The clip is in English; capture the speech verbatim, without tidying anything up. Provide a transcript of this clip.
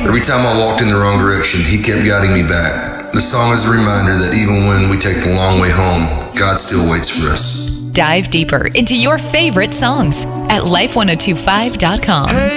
Every time I walked in the wrong direction, he kept guiding me back. The song is a reminder that even when we take the long way home, God still waits for us. Dive deeper into your favorite songs at life ten twenty-five dot com.